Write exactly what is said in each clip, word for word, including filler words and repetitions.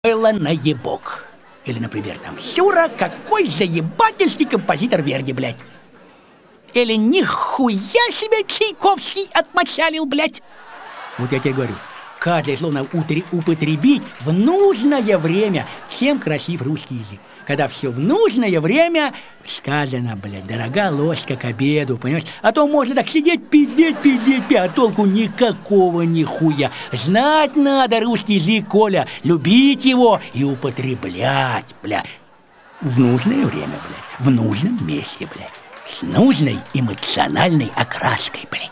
Было наебок. Или, например, там, Сюра, какой заебательский композитор Верди, блядь. Или нихуя себе Чайковский отмочалил, блядь. Вот я тебе говорю, каждое слово употребить в нужное время. Всем красив русский язык. Когда все в нужное время сказано, блядь, дорога ложка к обеду, понимаешь? А то можно так сидеть, пиздеть, пиздеть, а толку никакого нихуя. Знать надо русский язык, Коля, любить его и употреблять, блядь. В нужное время, блядь, в нужном месте, блядь. С нужной эмоциональной окраской, блядь.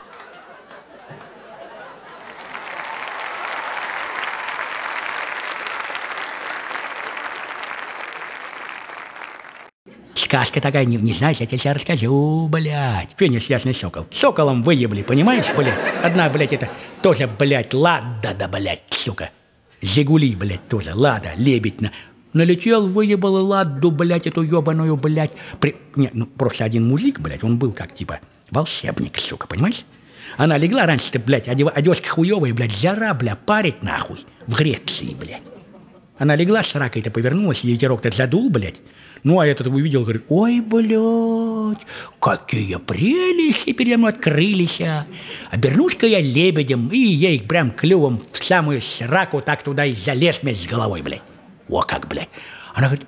Сказка такая, не, не знаешь, я тебе сейчас расскажу, блядь. Финиш ясный сокол. Соколом выебли, понимаешь, блядь? Одна, блядь, это тоже, блядь, Лада, да, блядь, сука. Жигули, блядь, тоже, Лада, лебедь на... Налетел, выебал Ладу, блядь, эту ебаную, блядь. При... Не, ну, просто один мужик, блядь, он был как, типа, волшебник, сука, понимаешь? Она легла раньше-то, блядь, одев... одежка хуёвая, блядь, жара, блядь, парить нахуй. В Греции, блядь. Она легла, с ракой-то повернулась, и ветерок-то задул, блядь. Ну, а этот увидел, говорит, ой, блядь, какие прелести передо мной открылись, а. Обернусь-ка я лебедем, и я их прям клювом в самую сраку так туда и залез вместе с головой, блядь. О, как, блядь. Она говорит,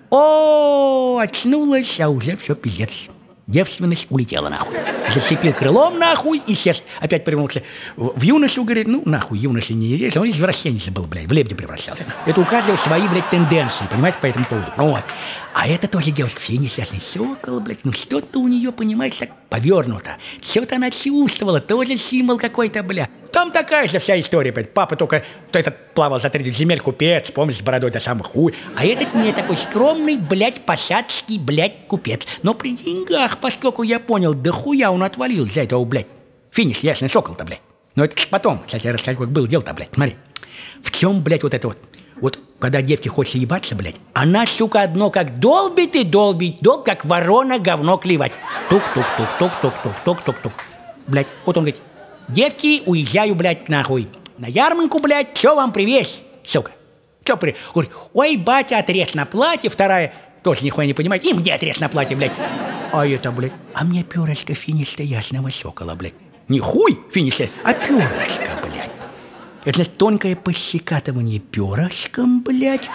о, очнулась, а уже все, пиздец. Девственность улетела нахуй. Зацепил крылом нахуй и сейчас опять превратился в юношу, говорит, ну нахуй, юноша не есть, он извращенец был, блядь, в лебедя превращался. Это у каждого свои, блядь, тенденции, понимаете, по этому поводу. Вот. А это тоже девушка, все несчастный сокол, блядь, ну что-то у нее, понимаешь, так повернуто. Что-то она чувствовала, тоже символ какой-то, блядь. Там такая же вся история, блядь. Папа только, то этот плавал за тридцать земель, купец, помнишь, с бородой до самых хуй. А этот не такой скромный, блядь, посадский, блядь, купец. Но при деньгах, поскольку я понял, да хуя он отвалил за этого, блядь. Финиш, ясный сокол-то, блядь. Но это потом, кстати, я расскажу, как было дело-то, блядь. Смотри, в чем, блядь, вот это вот. Вот когда девке хочется ебаться, блядь, она, сука, одно как долбит и долбит, долб, как ворона говно клевать. Тук-тук-тук-тук-тук-тук-тук-тук-тук. Блядь, вот он говорит, девки, уезжаю, блядь, нахуй. На ярмарку, блядь, чё вам привезть, сука? Чё при... Говорит, ой, батя, отрез на платье, вторая, тоже нихуя не понимает, и мне отрез на платье, блядь. А это, блядь, а мне перышко финиш-то ясного сокола, блядь. Не хуй финиш, а перышко, блядь. Это значит тонкое пощекатывание перышком, блядь.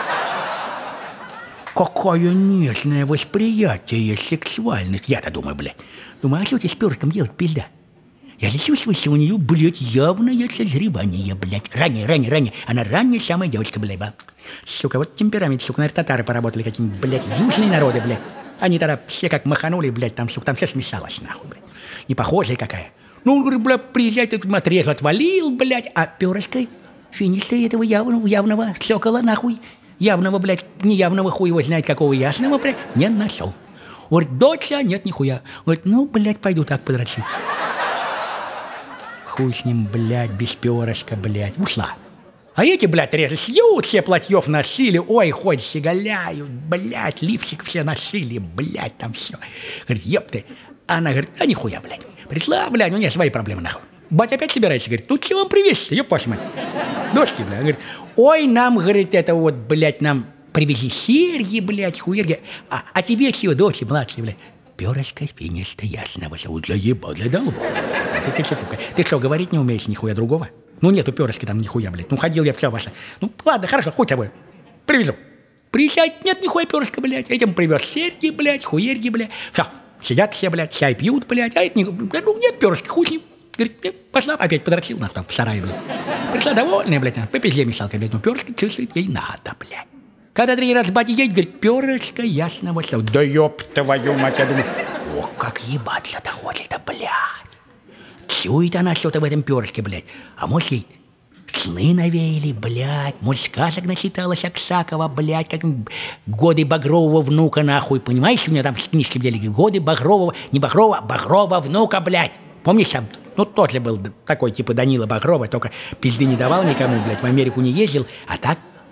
Какое нежное восприятие сексуальных. Я-то думаю, блядь. Думаю, а что тебе с перышком делать, пизда? Я же чувствую, что у нее, блядь, явное созревание, блядь. Ранее, ранее, ранее. Она ранняя самая девочка, блядь, ба. Сука, вот темперамент, сука, наверное, татары поработали какие-нибудь, блядь, южные народы, блядь. Они тогда все как маханули, блядь, там, сука, там все смешалось, нахуй, блядь. Не похожая какая. Ну, он говорит, блядь, приезжай, ты тут отрез отвалил, блядь, а перышкой финиш-то этого явного, явного сокола, нахуй, явного, блядь, неявного хуй его знает какого ясного, блядь, не нашел. Говорит, доча, нет нихуя. Говорит, ну, блядь, пойду так подрочу. Хуй с ним, блядь, без перышка, блядь, ушла. А эти, блядь, резы сьют, все платьев нашили, ой, хоть щеголяют, блядь, лифчик все нашили, блядь, там все. Говорит, ёпты. Она говорит, а нихуя, блядь. Пришла, блядь, у меня свои проблемы, нахуй. Батя опять собирается, говорит, тут чего вам привезти, ёб вашу мать. Дочки, блядь, говорит, ой, нам, говорит, это вот, блядь, нам привезли серьги, блядь, хуерги. А, а тебе чего, дочки, младшие, блядь? Перышко финиш-то ясного зовут, для еба, для долба. Ты, ты, ты, ты что, говорить не умеешь нихуя другого? Ну нету перышки там нихуя, блядь. Ну ходил я все ваше. Ну ладно, хорошо, хуй тобой. Привезу. Приезжать, нет нихуя перышка, блядь. Этим привез серьги, блядь, хуерги, блядь. Все, сидят все, блядь, чай пьют, блядь. А это не, ну нет перышки, хуй с ним. Говорит, нет, пошла, опять подрочил, нахуй, там, в сарае, блядь. Пришла довольная, блядь, по пизде мешалка, блядь. Ну перышки чувствует ей надо, блядь. Когда три раза батя едет, говорит, перышко ясного слова. Да ёб твою мать, я думаю, ох, как ебаться-то хочет-то, блядь. Чует она что-то в этом перышке, блядь. А может, ей сны навеяли, блядь. Может, сказок начиталась Аксакова, блядь, как годы Багрового внука, нахуй. Понимаешь, у меня там книжки, блядь, годы Багрового, не Багрова, а Багрова внука, блядь. Помнишь, там, ну, тот же был такой, типа Данила Багрова, только пизды не давал никому, блядь, в Америку не ездил, а так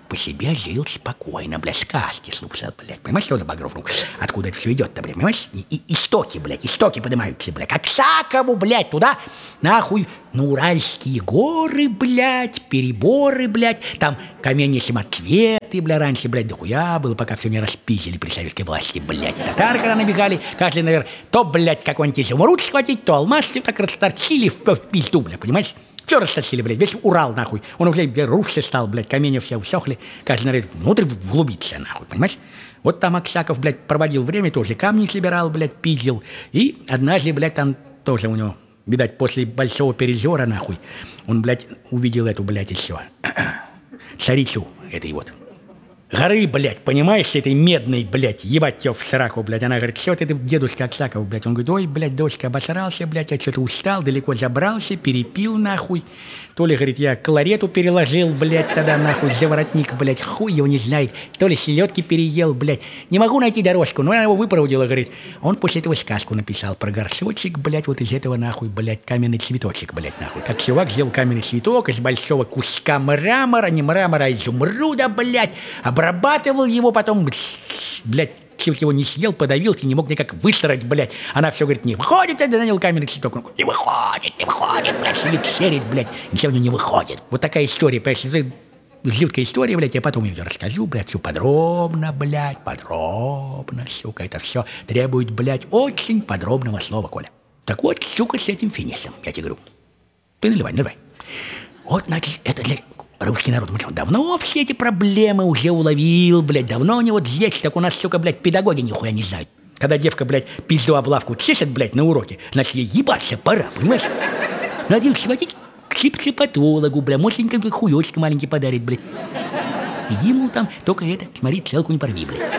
по себе жил спокойно, блядь, сказки слушал, блядь. Понимаешь, что это, Багров? Ну, откуда это все идет-то, блядь, понимаешь? И, и, истоки, блядь, истоки поднимаются, блядь. Как Сакову, блядь, туда, нахуй, на Уральские горы, блядь, переборы, блядь. Там каменья семоцветы, блядь, раньше, блядь, дохуя было, пока все не распиздили при советской власти, блядь. И татары, когда набегали, каждый, наверное, то, блядь, какой-нибудь изумруд схватить, то алмаз, все так расторчили в, в пизду, блядь, понимаешь? Все растащили, блядь, весь Урал, нахуй. Он уже, блядь, рушиться стал, блядь, каменья все усохли. Каждый, наверное, внутрь вглубиться, нахуй, понимаешь? Вот там Аксаков, блядь, проводил время, тоже камни собирал, блядь, пиздил. И однажды, блядь, там тоже у него, видать, после большого перезора, нахуй, он, блядь, увидел эту, блядь, еще царицу этой вот горы, блядь, понимаешь, этой медной, блядь, ебать тебя в сраку, блядь. Она говорит, все, ты, дедушка Аксаков, блядь. Он говорит, ой, блядь, дочка, обосрался, блядь, я что-то устал, далеко забрался, перепил, нахуй. То ли, говорит, я кларету переложил, блядь, тогда, нахуй, за воротник, блядь, хуй его не знает. То ли селедки переел, блядь. Не могу найти дорожку, но она его выпроводила, говорит. Он после этого сказку написал про горшочек, блядь, вот из этого, нахуй, блядь, каменный цветочек, блядь, нахуй. Как чувак сделал каменный цветок из большого куска мрамора, не мрамора, а изумруда, блядь, обрабатывал его, потом, блядь, чуть его не съел, подавился, не мог никак выстроить, блядь. Она все говорит, не выходит, это нанял каменный цветок. Он говорит, не выходит, не выходит, блядь, сидит, серит, блядь, ничего у него не выходит. Вот такая история, понимаешь, жуткая история, блядь, я потом ее расскажу, блядь, все подробно, блядь, подробно, сука, это все требует, блядь, очень подробного слова, Коля. Так вот, сука, с этим финишем, я тебе говорю. Ты наливай, наливай. Вот, значит, это для... Русский народ, он давно все эти проблемы уже уловил, блядь, давно они вот здесь, так у нас, сука, блядь, педагоги нихуя не знают. Когда девка, блядь, пизду облавку чешет, блядь, на уроке, значит, ей ебаться пора, понимаешь? Надо сводить к психопатологу, блядь, может, какой хуёчек маленький подарит, блядь. Иди, мол, там, только это, смотри, целку не порви, блядь.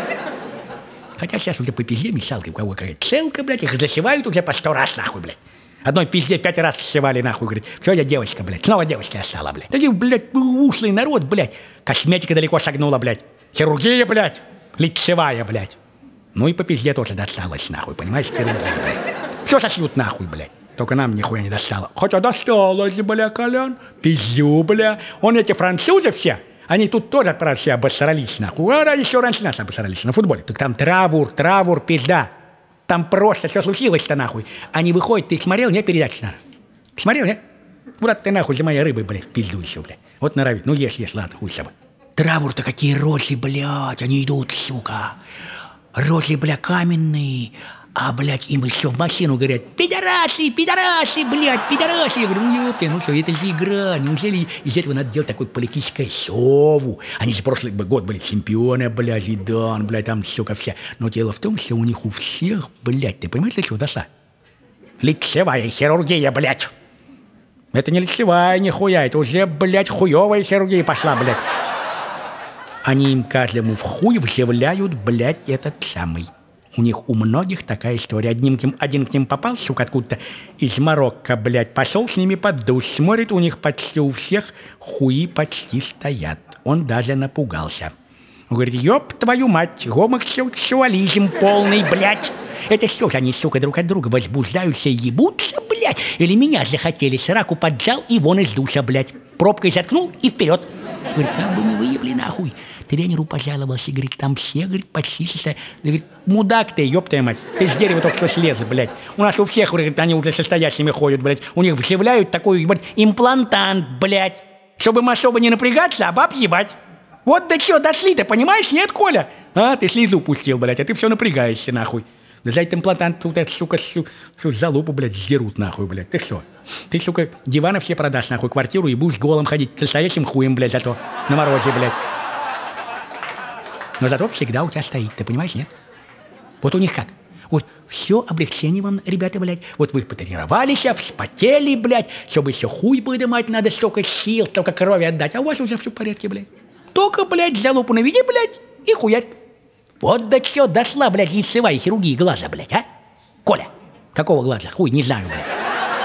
Хотя сейчас уже по пизде мешалки, у кого какая-то целка, блядь, их засевают уже по сто раз, нахуй, блядь. Одной пизде пять раз севали, нахуй, говорит, все, я девочка, блядь, снова девочка стала, блядь. Такие, блядь, ушлый народ, блядь. Косметика далеко шагнула, блядь. Хирургия, блядь, лицевая, блядь. Ну и по пизде тоже досталось, нахуй, понимаешь, хирургия, блядь. Все сошьют, нахуй, блядь. Только нам нихуя не достало. Хотя досталось, бля, Колян, пизду, бля. Он эти французы все, они тут тоже, правда, все обосрались, нахуй. А, да, еще раньше нас обосрались на футболе. Так там травур, травур, пизда. Там просто все случилось-то, нахуй. Они выходят, ты смотрел, не, передачу, наверное? Смотрел, не? Брат, ты нахуй за моей рыбой, блядь, в пизду еще, блядь. Вот норовит. Ну, ешь, ешь, ладно, хуй с собой. Травур-то какие рожи, блядь, они идут, сука. Рожи, бля, каменные. А, блядь, им еще в машину говорят, пидорасы, пидорасы, блядь, пидорасы. Я говорю, ну, ёпты, ну что, это же игра. Неужели из этого надо делать такое политическое шоу? Они же прошлый год были чемпионы, блядь, Зидан, блядь, там, сука, все. Но дело в том, что у них у всех, блядь, ты понимаешь, для чего дошла? Лицевая хирургия, блядь. Это не лицевая, нихуя, это уже, блядь, хуевая хирургия пошла, блядь. Они им каждому в хуй вживляют, блядь, этот самый. У них у многих такая история. Одним, один к ним попал, сука, откуда-то из Марокко, блядь, пошел с ними под душ. Смотрит, у них почти у всех хуи почти стоят. Он даже напугался. Он говорит, ёб твою мать, гомосексуализм полный, блядь. Это что же они, сука, друг от друга возбуждаются и ебутся, блядь? Или меня захотели, сраку поджал и вон из душа, блядь. Пробкой заткнул и вперед. Говорит, как бы не выебли нахуй. Тренеру пожаловался, говорит, там все, говорит, почти состоят. Говорит, мудак ты, ёб твою мать, ты с дерева только что слез, блядь. У нас у всех, говорит, они уже состоящими ходят, блядь. У них вживляют такой, блядь, имплантант, блядь. Чтобы им особо не напрягаться, а баб ебать. Вот до чего дошли, ты понимаешь, нет, Коля? А, ты слезу пустил, блядь, а ты все напрягаешься, нахуй. Да за этот имплантант тут, это, сука, всю, всю залупу, блядь, сдерут, нахуй, блядь. Ты что? Ты, сука, диваны все продашь, нахуй, квартиру и будешь голым ходить, состоящим хуем, блядь, зато на морозе, блядь. Но зато всегда у тебя стоит, ты понимаешь, нет? Вот у них как? Вот все облегчение вам, ребята, блядь. Вот вы потренировались, вспотели, блядь. Чтобы еще хуй подымать, надо столько сил, столько крови отдать. А у вас уже все в порядке, блядь. Только, блядь, залупу наведи, блядь, и хуярь. Вот до чего дошла, блядь, лицевая хирургия глаза, блядь, а? Коля, какого глаза? Хуй, не знаю, блядь.